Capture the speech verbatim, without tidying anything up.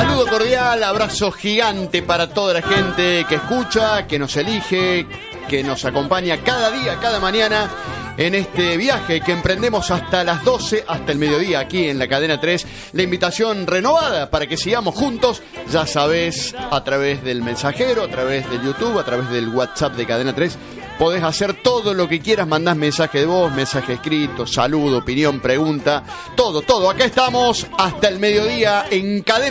Saludo cordial, abrazo gigante para toda la gente que escucha, que nos elige, que nos acompaña cada día, cada mañana en este viaje que emprendemos hasta las doce, hasta el mediodía aquí en la Cadena tres. La invitación renovada para que sigamos juntos, ya sabes, a través del mensajero, a través del YouTube, a través del WhatsApp de Cadena tres. Podés hacer todo lo que quieras, mandás mensaje de voz, mensaje escrito, saludo, opinión, pregunta, todo, todo. Acá estamos hasta el mediodía en Cadena.